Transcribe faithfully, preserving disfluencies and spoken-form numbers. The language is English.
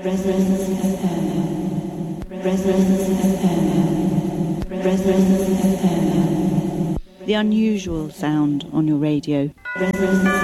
Resonance F M. Resonance F M. Resonance F M. The unusual sound on your radio. Resonance